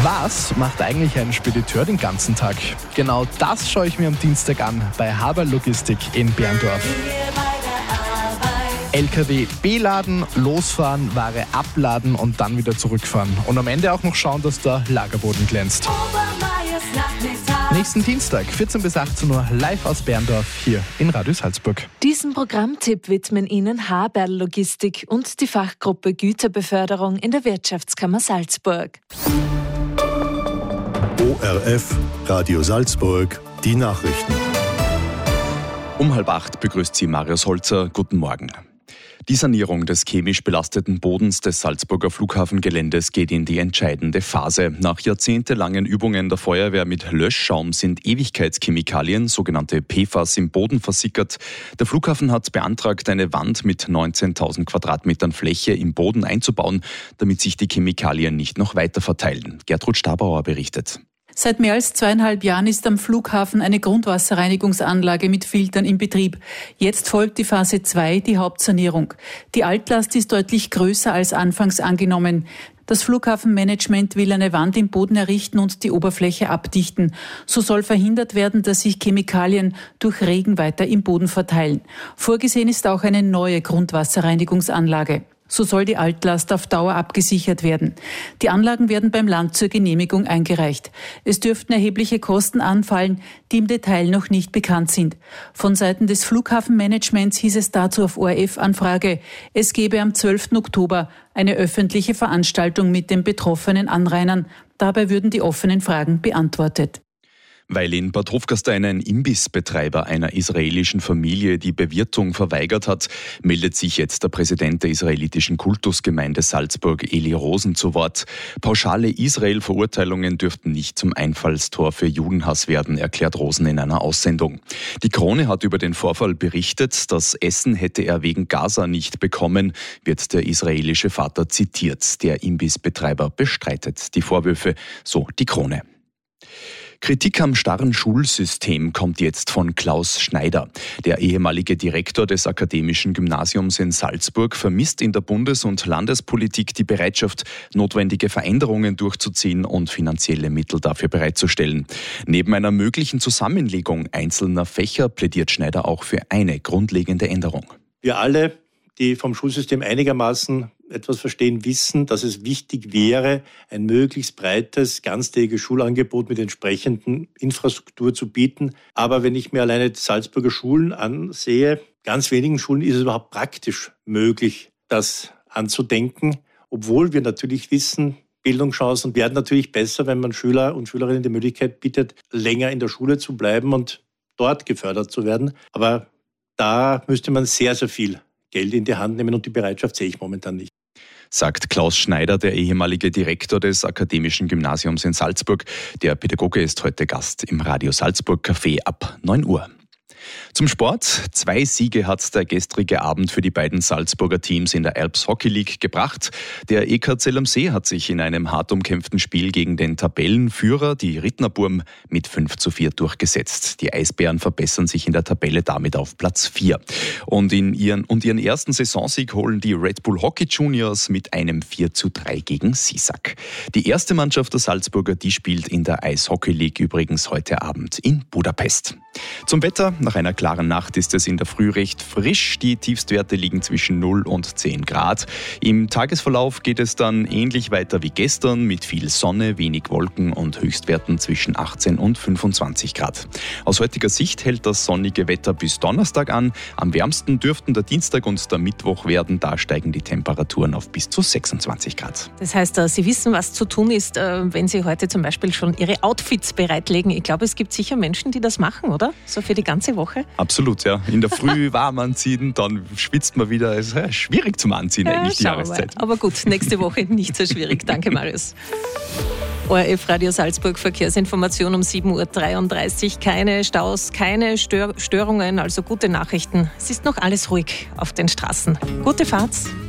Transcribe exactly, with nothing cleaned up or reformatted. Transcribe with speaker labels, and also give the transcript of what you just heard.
Speaker 1: Was macht eigentlich ein Spediteur den ganzen Tag? Genau das schaue ich mir am Dienstag an bei Haberl Logistik in Berndorf. L K W beladen, losfahren, Ware abladen und dann wieder zurückfahren. Und am Ende auch noch schauen, dass der Lagerboden glänzt. Nächsten Dienstag, vierzehn bis achtzehn Uhr, live aus Berndorf, hier in Radio Salzburg.
Speaker 2: Diesen Programmtipp widmen Ihnen Haberl Logistik und die Fachgruppe Güterbeförderung in der Wirtschaftskammer Salzburg.
Speaker 3: O R F, Radio Salzburg, die Nachrichten.
Speaker 4: Um halb acht begrüßt Sie Marius Holzer. Guten Morgen. Die Sanierung des chemisch belasteten Bodens des Salzburger Flughafengeländes geht in die entscheidende Phase. Nach jahrzehntelangen Übungen der Feuerwehr mit Löschschaum sind Ewigkeitschemikalien, sogenannte P F A S, im Boden versickert. Der Flughafen hat beantragt, eine Wand mit neunzehntausend Quadratmetern Fläche im Boden einzubauen, damit sich die Chemikalien nicht noch weiter verteilen. Gertrud Stabauer berichtet.
Speaker 5: Seit mehr als zweieinhalb Jahren ist am Flughafen eine Grundwasserreinigungsanlage mit Filtern in Betrieb. Jetzt folgt die Phase zwei, die Hauptsanierung. Die Altlast ist deutlich größer als anfangs angenommen. Das Flughafenmanagement will eine Wand im Boden errichten und die Oberfläche abdichten. So soll verhindert werden, dass sich Chemikalien durch Regen weiter im Boden verteilen. Vorgesehen ist auch eine neue Grundwasserreinigungsanlage. So soll die Altlast auf Dauer abgesichert werden. Die Anlagen werden beim Land zur Genehmigung eingereicht. Es dürften erhebliche Kosten anfallen, die im Detail noch nicht bekannt sind. Von Seiten des Flughafenmanagements hieß es dazu auf O R F-Anfrage, es gebe am zwölften Oktober eine öffentliche Veranstaltung mit den betroffenen Anrainern. Dabei würden die offenen Fragen beantwortet.
Speaker 4: Weil in Bad Hofgastein ein Imbissbetreiber einer israelischen Familie die Bewirtung verweigert hat, meldet sich jetzt der Präsident der israelitischen Kultusgemeinde Salzburg, Eli Rosen, zu Wort. Pauschale Israel-Verurteilungen dürften nicht zum Einfallstor für Judenhass werden, erklärt Rosen in einer Aussendung. Die Krone hat über den Vorfall berichtet, das Essen hätte er wegen Gaza nicht bekommen, wird der israelische Vater zitiert. Der Imbissbetreiber bestreitet die Vorwürfe, so die Krone. Kritik am starren Schulsystem kommt jetzt von Klaus Schneider. Der ehemalige Direktor des Akademischen Gymnasiums in Salzburg vermisst in der Bundes- und Landespolitik die Bereitschaft, notwendige Veränderungen durchzuziehen und finanzielle Mittel dafür bereitzustellen. Neben einer möglichen Zusammenlegung einzelner Fächer plädiert Schneider auch für eine grundlegende Änderung.
Speaker 6: Wir alle, die vom Schulsystem einigermaßen etwas verstehen, wissen, dass es wichtig wäre, ein möglichst breites, ganztägiges Schulangebot mit entsprechenden Infrastruktur zu bieten. Aber wenn ich mir alleine die Salzburger Schulen ansehe, ganz wenigen Schulen ist es überhaupt praktisch möglich, das anzudenken, obwohl wir natürlich wissen, Bildungschancen werden natürlich besser, wenn man Schüler und Schülerinnen die Möglichkeit bietet, länger in der Schule zu bleiben und dort gefördert zu werden. Aber da müsste man sehr, sehr viel Geld in die Hand nehmen und die Bereitschaft sehe ich momentan nicht.
Speaker 4: Sagt Klaus Schneider, der ehemalige Direktor des Akademischen Gymnasiums in Salzburg. Der Pädagoge ist heute Gast im Radio Salzburg Café ab neun Uhr. Zum Sport. Zwei Siege hat der gestrige Abend für die beiden Salzburger Teams in der Alps Hockey League gebracht. Der E K Zell am See hat sich in einem hart umkämpften Spiel gegen den Tabellenführer, die Rittnerburm, mit fünf zu vier durchgesetzt. Die Eisbären verbessern sich in der Tabelle damit auf Platz vier. Und, in ihren, und ihren ersten Saisonsieg holen die Red Bull Hockey Juniors mit einem vier zu drei gegen Sisak. Die erste Mannschaft der Salzburger, die spielt in der Eishockey League übrigens heute Abend in Budapest. Zum Wetter. Nach einer klaren Nacht ist es in der Früh recht frisch. Die Tiefstwerte liegen zwischen null und zehn Grad. Im Tagesverlauf geht es dann ähnlich weiter wie gestern mit viel Sonne, wenig Wolken und Höchstwerten zwischen achtzehn und fünfundzwanzig Grad. Aus heutiger Sicht hält das sonnige Wetter bis Donnerstag an. Am wärmsten dürften der Dienstag und der Mittwoch werden. Da steigen die Temperaturen auf bis zu sechsundzwanzig Grad.
Speaker 2: Das heißt, Sie wissen, was zu tun ist, wenn Sie heute zum Beispiel schon Ihre Outfits bereitlegen. Ich glaube, es gibt sicher Menschen, die das machen, oder? So für die ganze Woche?
Speaker 4: Absolut, ja. In der Früh warm anziehen, dann schwitzt man wieder. Es ist schwierig zum Anziehen
Speaker 2: ja,
Speaker 4: eigentlich, die Jahreszeit.
Speaker 2: Aber gut, nächste Woche nicht so schwierig. Danke, Marius. O R F Radio Salzburg Verkehrsinformation um sieben Uhr dreiunddreißig. Keine Staus, keine Stör- Störungen, also gute Nachrichten. Es ist noch alles ruhig auf den Straßen. Gute Fahrt.